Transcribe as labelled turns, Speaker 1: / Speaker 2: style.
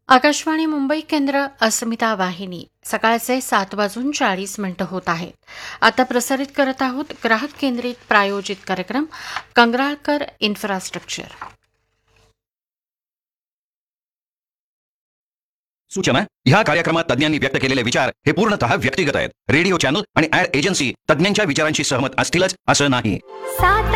Speaker 1: आकाशवाणी मुंबई केंद्र अस्मिता वाहिनी सकाळचे 7:40 होत आहेत. आता प्रसारित करत आहोत ग्राहक केंद्रित प्रायोजित कार्यक्रम कंगराळकर इन्फ्रास्ट्रक्चर.
Speaker 2: सूचना: ह्या कार्यक्रमात तज्ञांनी व्यक्त केलेले विचार हे पूर्णतः व्यक्तिगत आहेत. रेडिओ चॅनल आणि ऍड एजन्सी तज्ञांच्या विचारांशी सहमत असतीलच असं नाही.
Speaker 3: 7